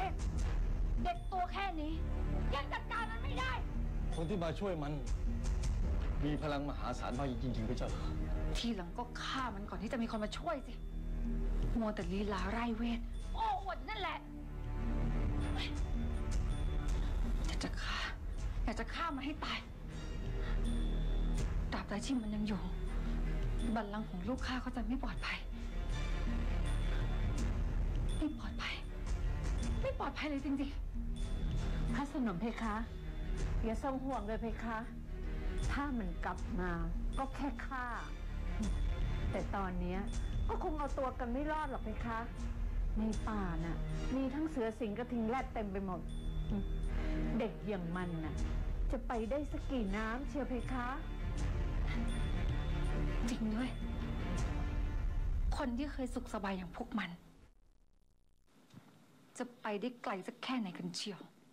พเด็กตัวแค่นี้ยังจัดการมันไม่ได้คนที่มาช่วยมันมีพลังมหาศาลมากจริงๆพระเจ้าทีหลังก็ฆ่ามันก่อนที่จะมีคนมาช่วยสิมัวแต่ลีลาไร้เวทโอ้อวดนั่นแหละอยากจะฆ่ามันให้ตายตราบใดที่มันยังอยู่บัลลังก์ของลูกข้าก็จะไม่ปลอดภัยไม่ปลอดภัยเลยจริงๆพระสนมเพคะอย่าทรงห่วงเลยเพคะถ้ามันกลับมาก็แค่ฆ่าแต่ตอนนี้ก็คงเอาตัวกันไม่รอดหรอกเพคะในป่าน่ะมีทั้งเสือสิงห์กระทิงแรดเต็มไปหมดเด็กอย่างมันน่ะจะไปได้สักกี่น้ำเชียวเพคะจริงด้วยคนที่เคยสุขสบายอย่างพวกมันจะไปได้ไกลสักแค่ไหนกันเชียว